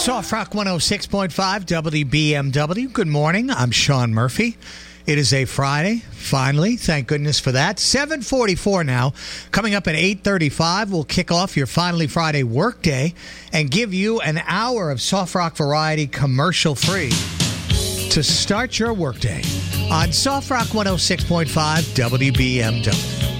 Soft Rock 106.5 WBMW. Good morning. I'm Sean Murphy. It is a Friday, finally. Thank goodness for that. 7:44 now. Coming up at 8:35, we'll kick off your Finally Friday workday and give you an hour of soft rock variety commercial-free to start your workday on Soft Rock 106.5 WBMW.